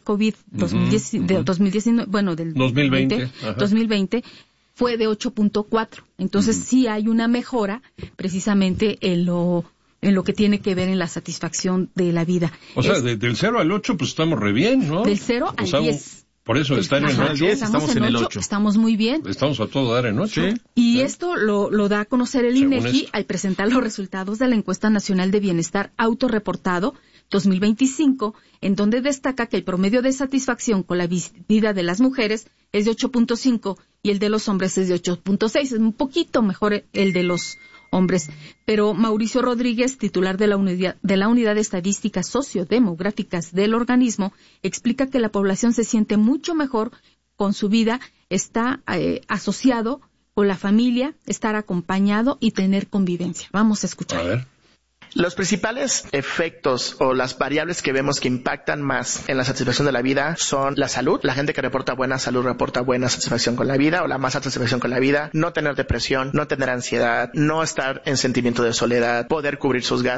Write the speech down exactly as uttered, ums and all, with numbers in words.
COVID dos mil diez, uh-huh, de dos mil diecinueve, bueno, del dos mil veinte, dos mil veinte fue de ocho punto cuatro. Entonces, uh-huh, sí hay una mejora precisamente en lo en lo que tiene que ver en la satisfacción de la vida. O sea, es, de, del cero al ocho, pues estamos re bien, ¿no? Del cero al diez. Por eso, estar en el ocho. Estamos, estamos en el ocho. Estamos muy bien. Estamos a todo dar en ocho. ¿Sí? Y sí, esto lo, lo da a conocer el Según INEGI esto. al presentar los resultados de la Encuesta Nacional de Bienestar Autorreportado dos mil veinticinco, en donde destaca que el promedio de satisfacción con la vida de las mujeres es de ocho punto cinco y el de los hombres es de ocho punto seis. Es un poquito mejor el de los hombres. Pero Mauricio Rodríguez, titular de la unidad de la Unidad de Estadísticas Sociodemográficas del organismo, explica que la población se siente mucho mejor con su vida, está eh, asociado con la familia, estar acompañado y tener convivencia. Vamos a escuchar. A ver. Los principales efectos o las variables que vemos que impactan más en la satisfacción de la vida son la salud. La gente que reporta buena salud reporta buena satisfacción con la vida o la más alta satisfacción con la vida. No tener depresión, no tener ansiedad, no estar en sentimiento de soledad, poder cubrir sus gastos.